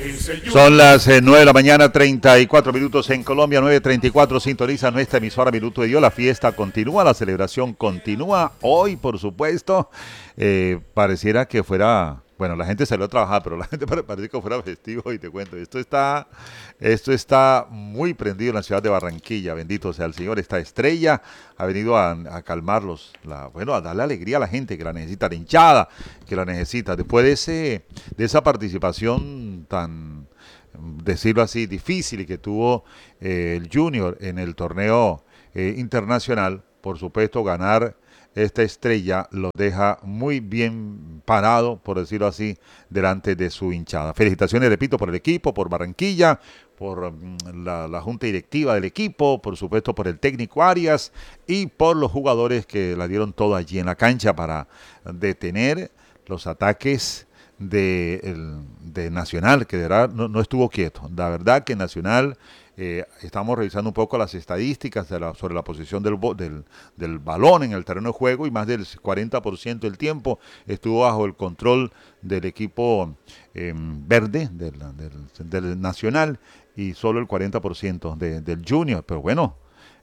Son las 9 de la mañana, 34 minutos en Colombia, 9:34, sintoniza nuestra emisora Minuto de Dios. La fiesta continúa, la celebración continúa. Hoy, por supuesto, pareciera que fuera, bueno, la gente salió a trabajar, pero la gente parece que fuera festivo y te cuento, esto está muy prendido en la ciudad de Barranquilla, bendito sea el Señor. Esta estrella ha venido a calmarlos, a darle alegría a la gente que la necesita, la hinchada que la necesita. Después de esa participación tan, decirlo así, difícil y que tuvo el Junior en el torneo internacional, por supuesto, ganar esta estrella lo deja muy bien parado, por decirlo así, delante de su hinchada. Felicitaciones, repito, por el equipo, por Barranquilla, por la junta directiva del equipo, por supuesto por el técnico Arias y por los jugadores que la dieron todo allí en la cancha para detener los ataques de Nacional, que de verdad no estuvo quieto. La verdad que Nacional, estamos revisando un poco las estadísticas sobre la posición del balón en el terreno de juego, y más del 40% del tiempo estuvo bajo el control del equipo verde del Nacional, y solo el 40% del Junior. Pero bueno,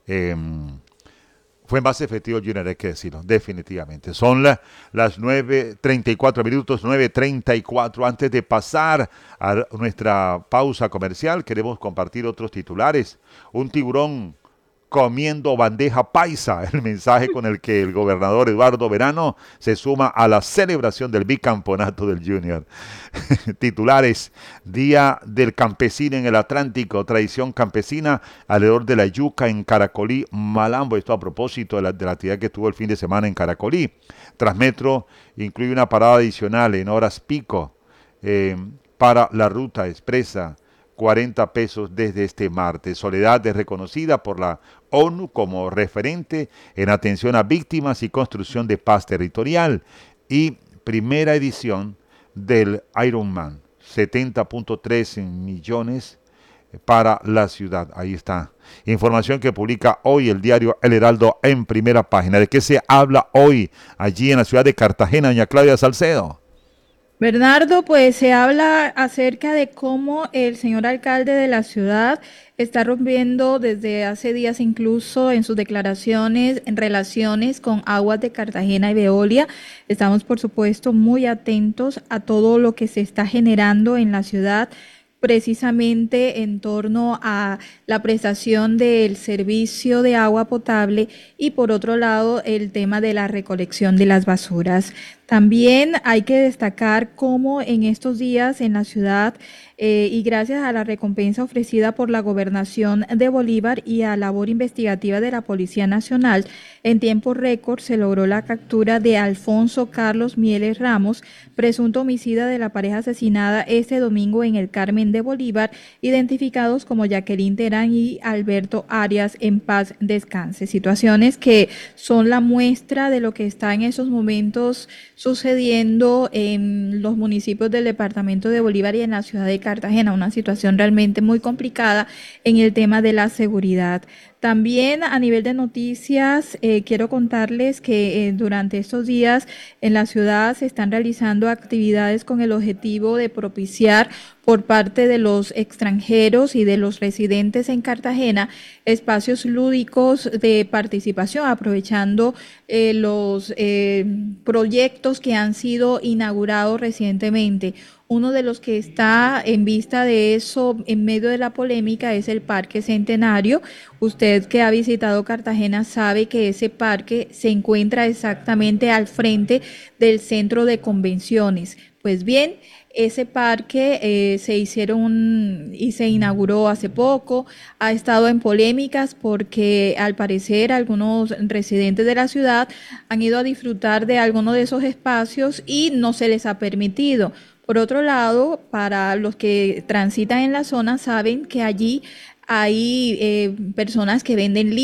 fue más efectivo el Junior, hay que decirlo, definitivamente. Son las 9:34 minutos, 9:34. Antes de pasar a nuestra pausa comercial, queremos compartir otros titulares. Un tiburón comiendo bandeja paisa, el mensaje con el que el gobernador Eduardo Verano se suma a la celebración del bicampeonato del Junior. Titulares: Día del Campesino en el Atlántico, tradición campesina alrededor de la yuca en Caracolí, Malambo. Esto a propósito de la actividad que tuvo el fin de semana en Caracolí. Transmetro incluye una parada adicional en horas pico para la ruta expresa, 40 pesos desde este martes. Soledad es reconocida por la ONU como referente en atención a víctimas y construcción de paz territorial. Y primera edición del Ironman, 70.3 millones para la ciudad. Ahí está. Información que publica hoy el diario El Heraldo en primera página. ¿De qué se habla hoy allí en la ciudad de Cartagena, doña Claudia Salcedo? Bernardo, pues se habla acerca de cómo el señor alcalde de la ciudad está rompiendo desde hace días, incluso en sus declaraciones, en relaciones con Aguas de Cartagena y Veolia. Estamos, por supuesto, muy atentos a todo lo que se está generando en la ciudad, precisamente en torno a la prestación del servicio de agua potable, y por otro lado el tema de la recolección de las basuras. También hay que destacar cómo en estos días en la ciudad, y gracias a la recompensa ofrecida por la Gobernación de Bolívar y a la labor investigativa de la Policía Nacional, en tiempo récord se logró la captura de Alfonso Carlos Mieles Ramos, presunto homicida de la pareja asesinada este domingo en el Carmen de Bolívar, identificados como Jacqueline Terán y Alberto Arias, en paz descanse. Situaciones que son la muestra de lo que está en esos momentos sucediendo en los municipios del departamento de Bolívar y en la ciudad de Cartagena, una situación realmente muy complicada en el tema de la seguridad. También a nivel de noticias, quiero contarles que durante estos días en la ciudad se están realizando actividades con el objetivo de propiciar por parte de los extranjeros y de los residentes en Cartagena espacios lúdicos de participación, aprovechando los proyectos que han sido inaugurados recientemente. Uno de los que está en vista de eso, en medio de la polémica, es el Parque Centenario. Usted que ha visitado Cartagena sabe que ese parque se encuentra exactamente al frente del centro de convenciones. Pues bien, ese parque se inauguró hace poco, ha estado en polémicas porque al parecer algunos residentes de la ciudad han ido a disfrutar de alguno de esos espacios y no se les ha permitido. Por otro lado, para los que transitan en la zona, saben que allí hay personas que venden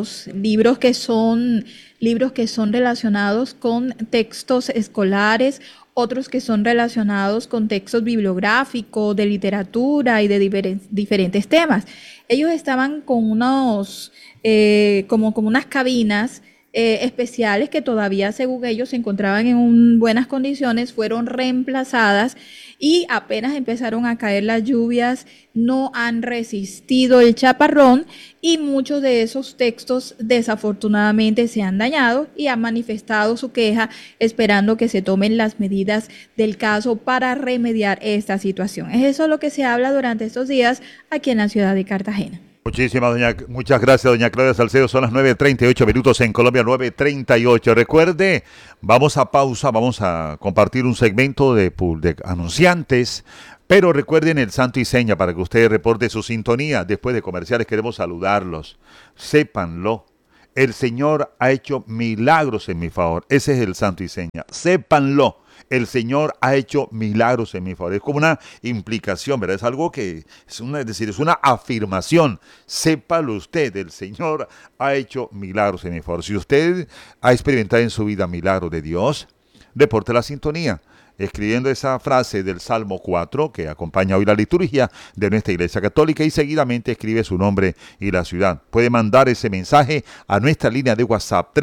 libros que son relacionados con textos escolares, otros que son relacionados con textos bibliográficos, de literatura y de diferentes temas. Ellos estaban con como unas cabinas especiales que todavía, según ellos, se encontraban en buenas condiciones, fueron reemplazadas y apenas empezaron a caer las lluvias, no han resistido el chaparrón y muchos de esos textos desafortunadamente se han dañado y han manifestado su queja esperando que se tomen las medidas del caso para remediar esta situación. Es eso lo que se habla durante estos días aquí en la ciudad de Cartagena. Muchas gracias, doña Claudia Salcedo. Son las 9:38 minutos en Colombia, 9:38. Recuerde, vamos a pausa, vamos a compartir un segmento de anunciantes, pero recuerden el santo y seña para que usted reporte su sintonía. Después de comerciales queremos saludarlos. Sépanlo, el Señor ha hecho milagros en mi favor. Ese es el santo y seña. Sépanlo. El Señor ha hecho milagros en mi favor. Es como una implicación, ¿verdad? Es algo que es una afirmación. Sépalo usted, el Señor ha hecho milagros en mi favor. Si usted ha experimentado en su vida milagros de Dios, reporte la sintonía, escribiendo esa frase del Salmo 4 que acompaña hoy la liturgia de nuestra Iglesia Católica y seguidamente escribe su nombre y la ciudad. Puede mandar ese mensaje a nuestra línea de WhatsApp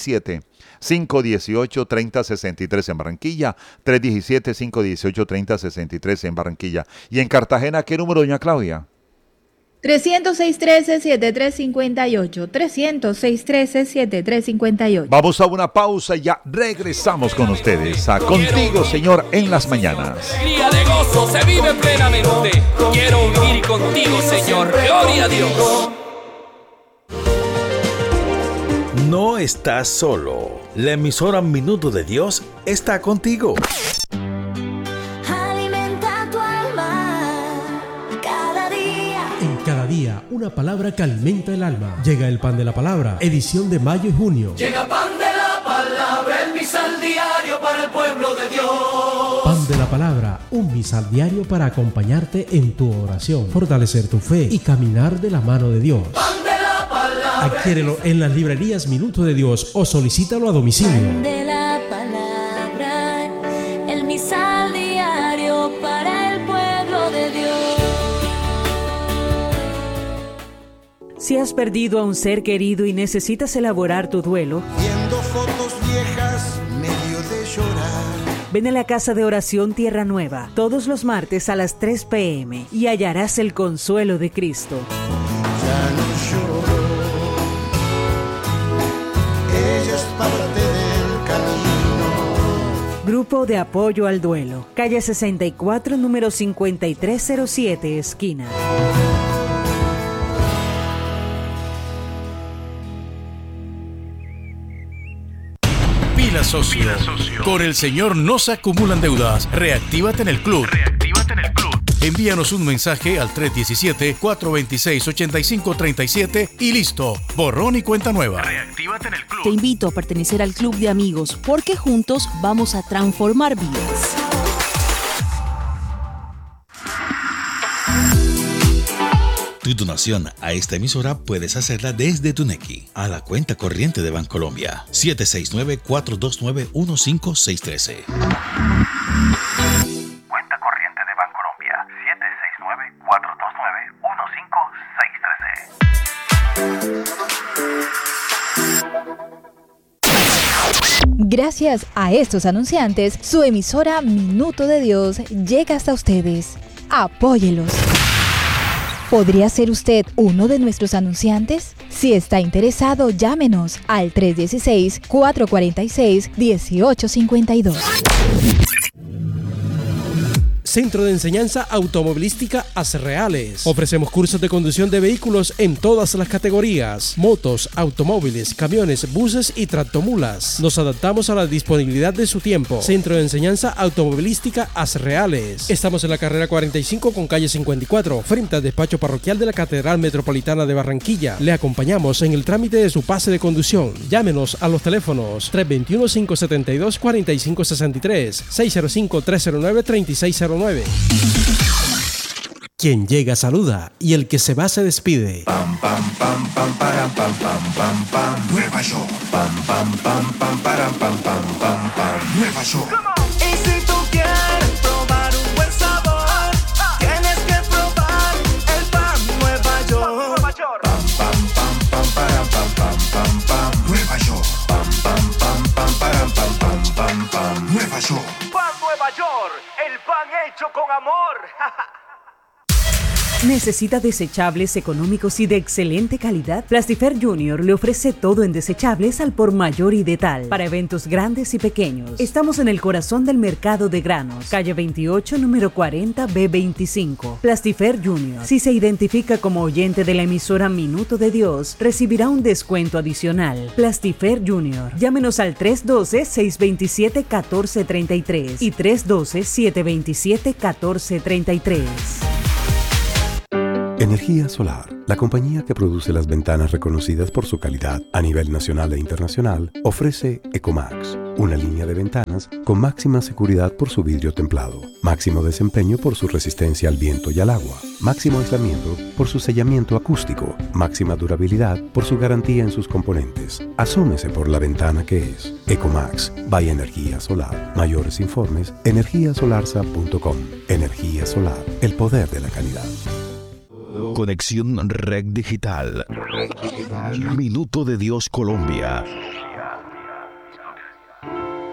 317-518-3063 en Barranquilla, 317-518-3063 en Barranquilla. Y en Cartagena, ¿qué número, doña Claudia? 306-13-7358, 306-13-7358. Vamos a una pausa y ya regresamos con ustedes a Contigo, Señor, en las mañanas. Alegría de gozo se vive plenamente. Quiero vivir contigo, Señor. Gloria a Dios. No estás solo. La emisora Minuto de Dios está contigo. Cada día, una palabra que alimenta el alma. Llega el Pan de la Palabra, edición de mayo y junio. Llega Pan de la Palabra, el misal diario para el pueblo de Dios. Pan de la Palabra, un misal diario para acompañarte en tu oración, fortalecer tu fe y caminar de la mano de Dios. Pan de la Palabra. Adquiérelo en las librerías Minuto de Dios o solicítalo a domicilio. Pan de la Palabra, el misal diario para el pueblo de Dios. Si has perdido a un ser querido y necesitas elaborar tu duelo, viendo fotos viejas, medio de llorar. Ven a la Casa de Oración Tierra Nueva todos los martes a las 3 p.m. y hallarás el consuelo de Cristo. Ya no lloro, ella es parte del camino. Grupo de Apoyo al Duelo, calle 64, número 5307, esquina. Pila socio. Con el Señor no se acumulan deudas. Reactívate en el club. Envíanos un mensaje al 317-426-8537 y listo. Borrón y cuenta nueva. Reactívate en el club. Te invito a pertenecer al club de amigos porque juntos vamos a transformar vidas. Tu donación a esta emisora puedes hacerla desde tu Nequi a la cuenta corriente de Bancolombia 769-429-15613. Cuenta corriente de Bancolombia 769-429-15613. Gracias a estos anunciantes, su emisora Minuto de Dios llega hasta ustedes. Apóyelos. ¿Podría ser usted uno de nuestros anunciantes? Si está interesado, llámenos al 316-446-1852. Centro de Enseñanza Automovilística Asreales. Ofrecemos cursos de conducción de vehículos en todas las categorías: motos, automóviles, camiones, buses y tractomulas. Nos adaptamos a la disponibilidad de su tiempo. Centro de Enseñanza Automovilística Asreales. Estamos en la carrera 45 con calle 54, frente al despacho parroquial de la Catedral Metropolitana de Barranquilla. Le acompañamos en el trámite de su pase de conducción. Llámenos a los teléfonos 321-572-4563, 605-309-3609. Quien llega saluda y el que se va se despide. Pam pam pam pam param pam pam pam pam. Nueva York. Pam pam pam pam param pam pam pam pam. Nueva York. Y si tú quieres probar un buen sabor, tienes que probar el pan Nueva York. Pam pam pam pam param pam pam pam pam. Nueva York. amor. ¿Necesita desechables económicos y de excelente calidad? Plastifer Junior le ofrece todo en desechables al por mayor y de tal, para eventos grandes y pequeños. Estamos en el corazón del mercado de granos, calle 28, número 40, B25. Plastifer Junior. Si se identifica como oyente de la emisora Minuto de Dios, recibirá un descuento adicional. Plastifer Junior. Llámenos al 312-627-1433 y 312-727-1433. Energía Solar, la compañía que produce las ventanas reconocidas por su calidad a nivel nacional e internacional, ofrece Ecomax, una línea de ventanas con máxima seguridad por su vidrio templado, máximo desempeño por su resistencia al viento y al agua, máximo aislamiento por su sellamiento acústico, máxima durabilidad por su garantía en sus componentes. Asómese por la ventana que es. Ecomax, by Energía Solar. Mayores informes, energiasolarsa.com. Energía Solar, el poder de la calidad. Conexión Red Digital. Minuto de Dios Colombia.